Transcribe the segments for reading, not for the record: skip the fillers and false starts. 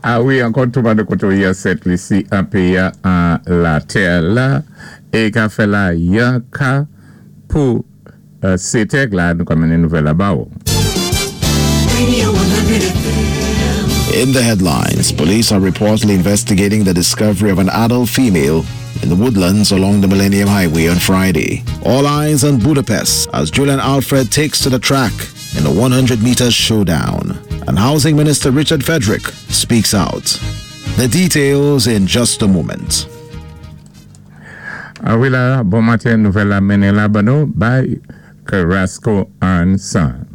Ah oui, encore tout le monde de cette ici un pays en la terre là et qu'a fait là yanka pour c'était là nous comme une nouvelle là-bas. In the headlines, police are reportedly investigating the discovery of an adult female in the woodlands along the Millennium Highway on Friday. All eyes on Budapest as Julian Alfred takes to the track in a 100-meter showdown. And Housing Minister Richard Frederick speaks out. The details in just a moment. Ah oui là, bon matin, nouvelle amenée là-bas by Carrasco and Son.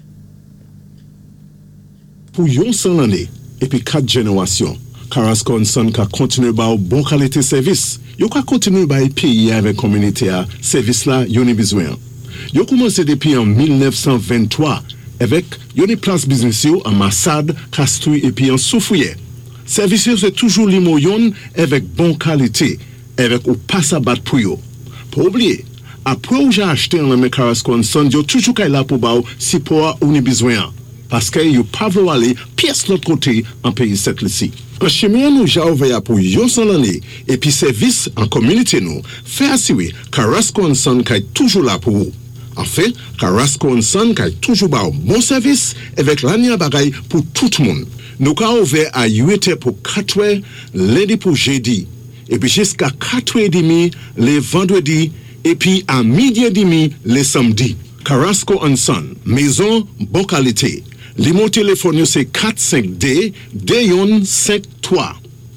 Pour yon san l'année et puis 4 générations, Carrasco and Son ka continue ba bon qualité service. Yo ka continue ba pays avec communauté a service là yon a besoin. Yo commencé depuis en 1923 avec yon place business yo en Massad, Castouille et puis en Soufouye. Service yo c'est toujours limoyon avec bon qualité, avec ou pas à battre pour yo. Pas oublier, après ou j'ai acheté un Carrasco and Son, yo toujours kay là pour ba si pour ou ni besoin. Parce que yo pas vouloir aller pièce l'autre côté en pays cette ici. En chemin nous j'ai ouvert pour yon san l'année et puis service en communauté nous fait assurer Carrasco and Son kay toujours là pour vous. En fait, Carrasco and Son kay toujours ba bon service avec l'année bagay pour tout le monde. Nous ka ouvert à 8h pour 4h, lundi pour jeudi et puis jusqu'à 4h30 les vendredis et puis à midi et demi les samedis. Carrasco and Son, maison bonne qualité. Les mots téléphone c'est 45D Dayon 53.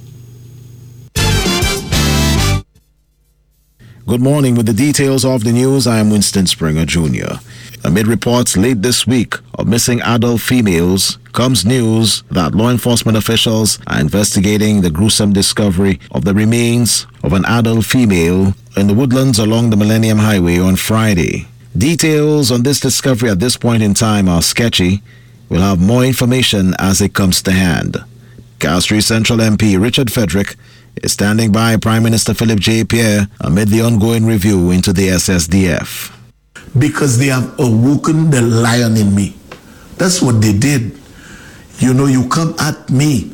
Good morning. With the details of the news, I am Winston Springer Jr. Amid reports late this week of missing adult females, comes news that law enforcement officials are investigating the gruesome discovery of the remains of an adult female in the woodlands along the Millennium Highway on Friday. Details on this discovery at this point in time are sketchy. We'll have more information as it comes to hand. Castries Central MP Richard Frederick is standing by Prime Minister Philip J. Pierre amid the ongoing review into the SSDF. Because they have awoken the lion in me. That's what they did. You know, you come at me,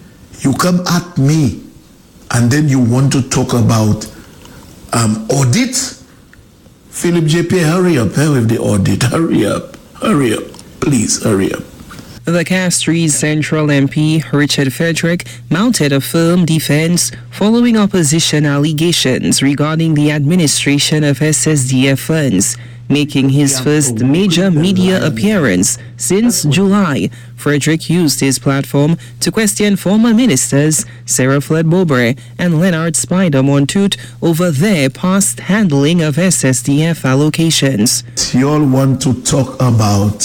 and then you want to talk about audit. Philip J. Pierre, hurry up with the audit. Hurry up. Please, hurry up. The Castries Central MP, Richard Frederick, mounted a firm defense following opposition allegations regarding the administration of SSDF funds. Making his first major media appearance since July, Frederick used his platform to question former ministers Sarah Flood Mowbray and Leonard Spider Montoute over their past handling of SSDF allocations. You all want to talk about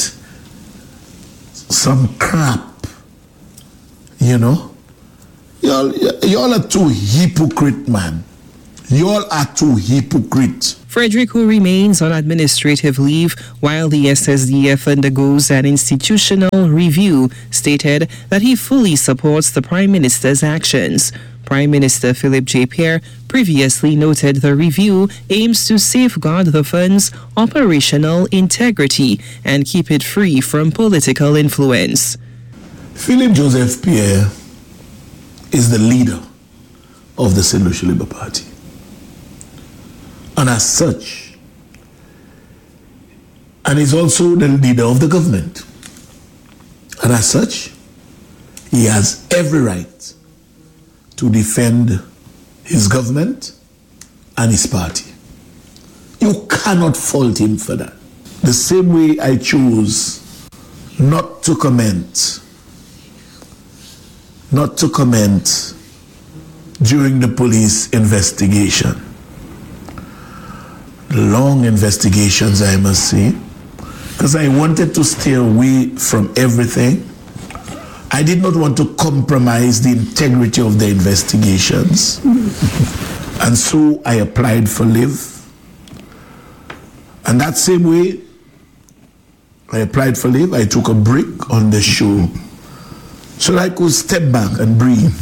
some crap, you know? Y'all are too hypocrite, man. Y'all are too hypocrite. Frederick, who remains on administrative leave while the SSDF undergoes an institutional review, stated that he fully supports the Prime Minister's actions. Prime Minister Philip J. Pierre previously noted the review aims to safeguard the fund's operational integrity and keep it free from political influence. Philip Joseph Pierre is the leader of the St. Lucia Labour Party. And as such, and he's also the leader of the government. And as such, he has every right to defend his government and his party. You cannot fault him for that. The same way I choose not to comment during the police investigation. Long investigations, I must say, because I wanted to stay away from everything. I did not want to compromise the integrity of the investigations. And so I applied for leave. And that same way, I applied for leave. I took a break on the show so that I could step back and breathe.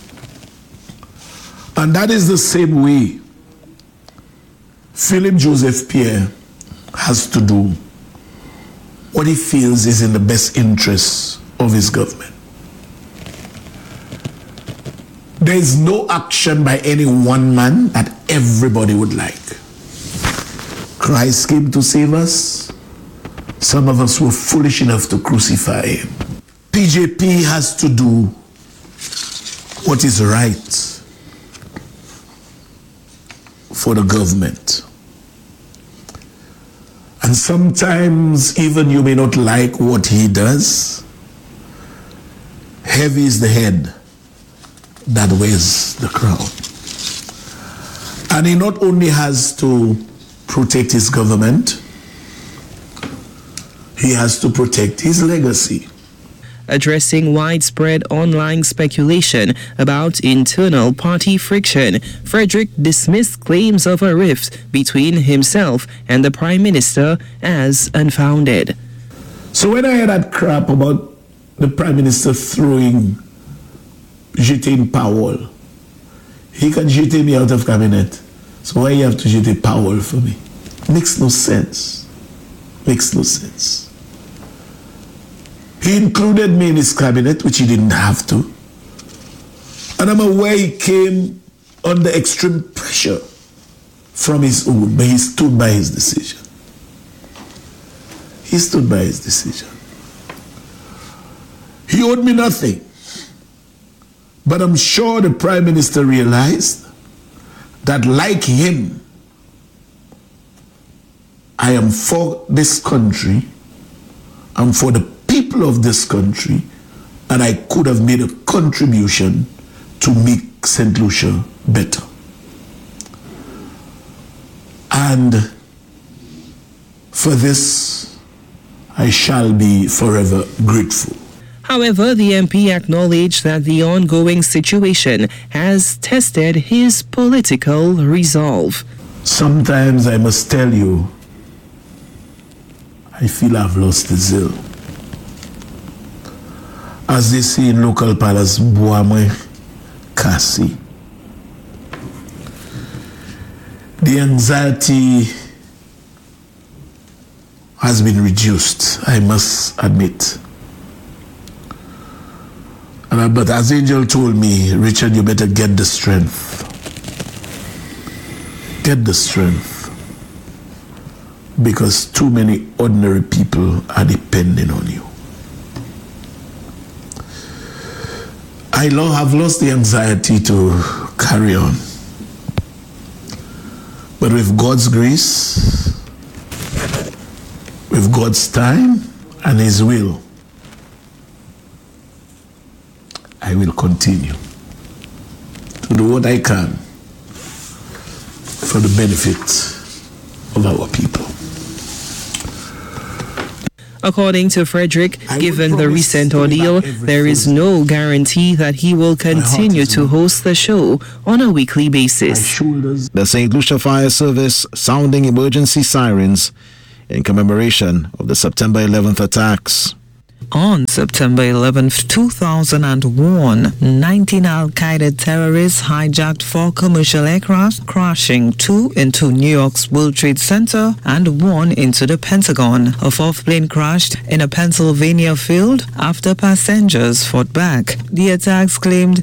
And that is the same way Philip Joseph Pierre has to do what he feels is in the best interests of his government. There is no action by any one man that everybody would like. Christ came to save us. Some of us were foolish enough to crucify him. PJP has to do what is right for the government. And sometimes even you may not like what he does. Heavy is the head that wears the crown. And he not only has to protect his government, he has to protect his legacy. Addressing widespread online speculation about internal party friction, Frederick dismissed claims of a rift between himself and the Prime Minister as unfounded. So when I heard that crap about the Prime Minister throwing Jitin Powell, he can jeter me out of cabinet. So why you have to jeter Powell for me? Makes no sense. Makes no sense. He included me in his cabinet, which he didn't have to. And I'm aware he came under extreme pressure from his own, but he stood by his decision. He stood by his decision. He owed me nothing. But I'm sure the Prime Minister realized that, like him, I am for this country, I'm for the people of this country, and I could have made a contribution to make St. Lucia better. And for this, I shall be forever grateful. However, the MP acknowledged that the ongoing situation has tested his political resolve. Sometimes I must tell you, I feel I've lost the zeal. As they say in local palace, Boamwe Kasi. The anxiety has been reduced, I must admit. But as Angel told me, Richard, you better get the strength. Get the strength. Because too many ordinary people are depending on you. I have lost the anxiety to carry on. But with God's grace, with God's time and His will, I will continue to do what I can for the benefit of our people. According to Frederick, given the recent ordeal, there is no guarantee that he will continue to host the show on a weekly basis. The St. Lucia Fire Service sounding emergency sirens in commemoration of the September 11th attacks. On September 11, 2001, 19 Al-Qaeda terrorists hijacked 4 commercial aircraft, crashing 2 into New York's World Trade Center and 1 into the Pentagon. A 4th plane crashed in a Pennsylvania field after passengers fought back. The attacks claimed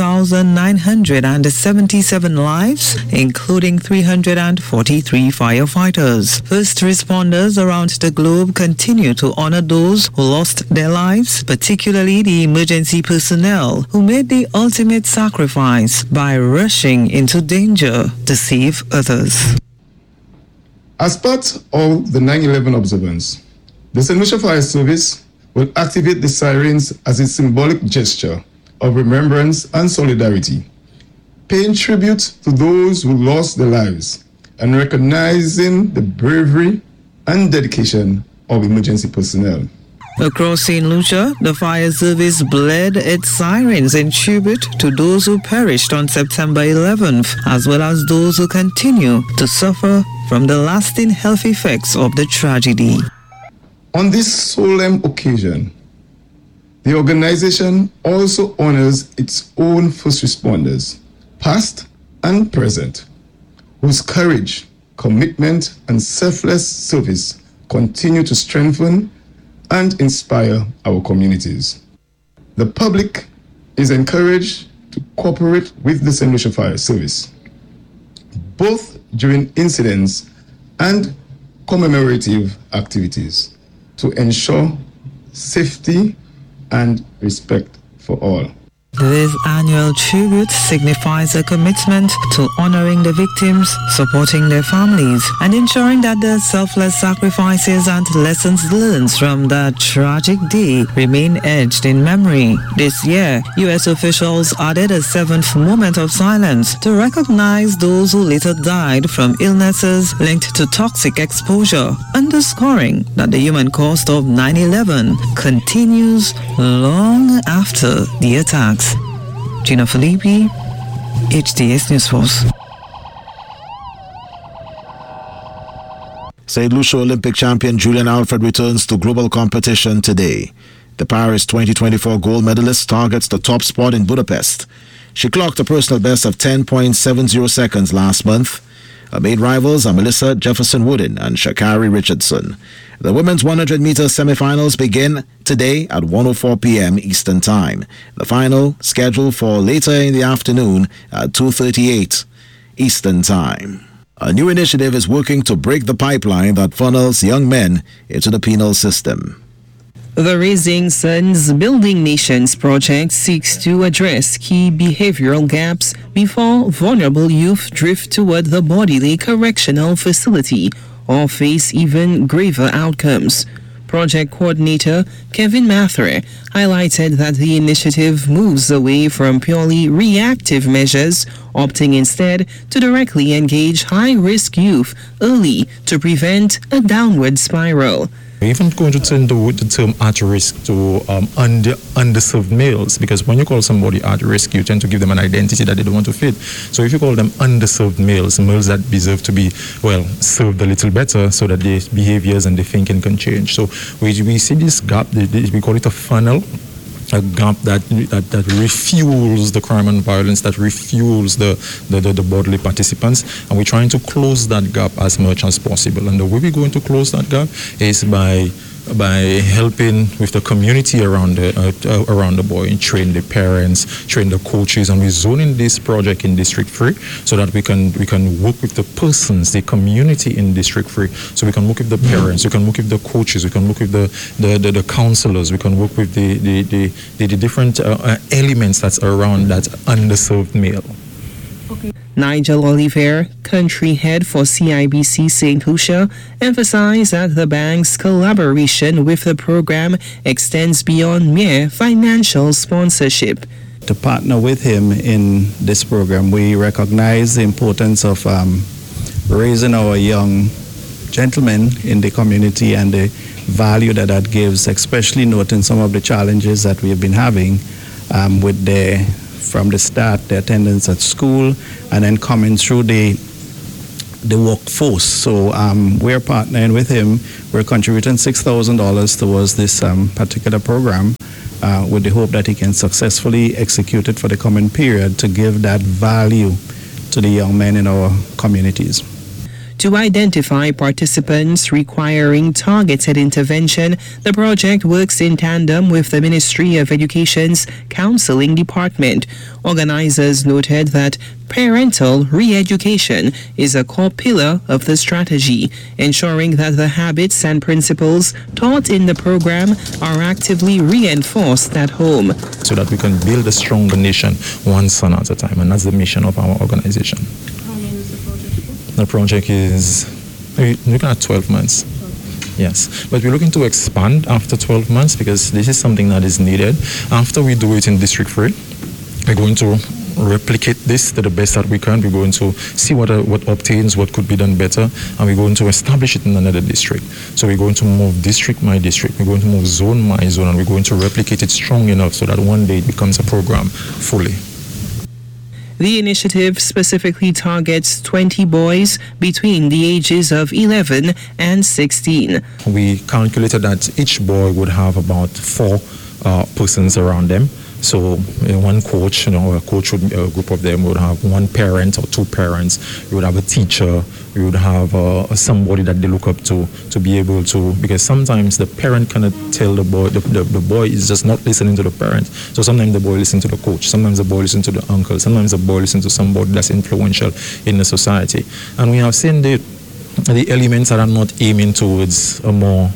2,977 lives, including 343 firefighters. First responders around the globe continue to honor those who lost their lives, particularly the emergency personnel who made the ultimate sacrifice by rushing into danger to save others. As part of the 9/11 observance, the St. Lucia Fire Service will activate the sirens as a symbolic gesture of remembrance and solidarity, paying tribute to those who lost their lives and recognizing the bravery and dedication of emergency personnel. Across St. Lucia, the fire service bled its sirens in tribute to those who perished on September 11th, as well as those who continue to suffer from the lasting health effects of the tragedy. On this solemn occasion, the organization also honors its own first responders, past and present, whose courage, commitment, and selfless service continue to strengthen and inspire our communities. The public is encouraged to cooperate with the St. Lucia Fire Service, both during incidents and commemorative activities, to ensure safety and respect for all. This annual tribute signifies a commitment to honoring the victims, supporting their families, and ensuring that their selfless sacrifices and lessons learned from that tragic day remain etched in memory. This year, U.S. officials added a 7th moment of silence to recognize those who later died from illnesses linked to toxic exposure, underscoring that the human cost of 9/11 continues long after the attacks. Gina Filippi, HTS News Force. St. Lucia Olympic champion Julian Alfred returns to global competition today. The Paris 2024 gold medalist targets the top spot in Budapest. She clocked a personal best of 10.70 seconds last month. Her main rivals are Melissa Jefferson-Woodin and Sha'Carri Richardson. The women's 100-meter semifinals begin today at 1:04 p.m. Eastern Time. The final scheduled for later in the afternoon at 2:38 Eastern Time. A new initiative is working to break the pipeline that funnels young men into the penal system. The Raising Sons Building Nations project seeks to address key behavioral gaps before vulnerable youth drift toward the Bodily Correctional Facility or face even graver outcomes. Project coordinator Kevin Mathre highlighted that the initiative moves away from purely reactive measures, opting instead to directly engage high-risk youth early to prevent a downward spiral. We're even going to turn the term at risk to underserved males, because when you call somebody at risk, you tend to give them an identity that they don't want to fit. So if you call them underserved males that deserve to be, served a little better so that their behaviors and their thinking can change. So we see this gap, we call it a funnel, a gap that refuels the crime and violence, that refuels the bodily participants, and we're trying to close that gap as much as possible. And the way we're going to close that gap is by helping with the community around the boy, and train the parents, train the coaches, and we're zoning this project in District 3 so that we can work with the persons, the community in District 3. So we can work with the parents, we can work with the coaches, we can work with the counselors, we can work with the different elements that's around that underserved male. Okay. Nigel Oliver, country head for CIBC St. Lucia, emphasized that the bank's collaboration with the program extends beyond mere financial sponsorship. To partner with him in this program, we recognize the importance of raising our young gentlemen in the community and the value that gives, especially noting some of the challenges that we have been having with from the start, the attendance at school, and then coming through the workforce. So we're partnering with him. We're contributing $6,000 towards this particular program with the hope that he can successfully execute it for the coming period to give that value to the young men in our communities. To identify participants requiring targeted intervention, the project works in tandem with the Ministry of Education's Counseling Department. Organizers noted that parental re-education is a core pillar of the strategy, ensuring that the habits and principles taught in the program are actively reinforced at home. So that we can build a stronger nation, one son at a time, and that's the mission of our organization. The project is looking at 12 months. Yes, but we're looking to expand after 12 months because this is something that is needed. After we do it in District 3, we're going to replicate this to the best that we can. We're going to see what obtains, what could be done better, and we're going to establish it in another district. So we're going to move district by district, we're going to move zone by zone, and we're going to replicate it strong enough so that one day it becomes a program fully. The initiative specifically targets 20 boys between the ages of 11 and 16. We calculated that each boy would have about 4 persons around them, So one coach, or a coach would, a group of them would have one parent or two parents. You would have a teacher. You would have somebody that they look up to be able to, because sometimes the parent cannot tell the boy. The boy is just not listening to the parent. So sometimes the boy listens to the coach. Sometimes the boy listens to the uncle. Sometimes the boy listens to somebody that's influential in the society. And we have seen the elements that are not aiming towards a more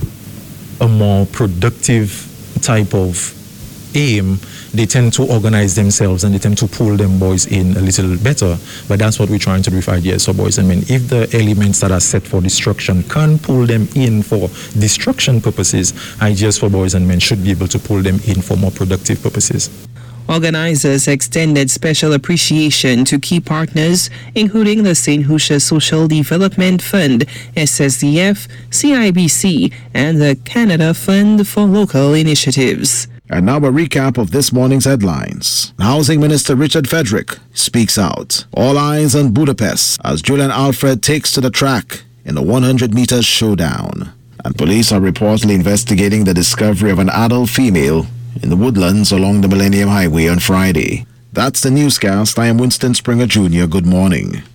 productive type of aim, they tend to organize themselves and they tend to pull them boys in a little better. But that's what we're trying to do with Ideas for Boys and Men. If the elements that are set for destruction can pull them in for destruction purposes, Ideas for Boys and Men should be able to pull them in for more productive purposes. Organizers extended special appreciation to key partners, including the St. Lucia Social Development Fund, SSDF, CIBC, and the Canada Fund for Local Initiatives. And now a recap of this morning's headlines. Housing Minister Richard Frederick speaks out. All eyes on Budapest as Julian Alfred takes to the track in the 100 meters showdown. And police are reportedly investigating the discovery of an adult female in the woodlands along the Millennium Highway on Friday. That's the newscast. I am Winston Springer Jr. Good morning.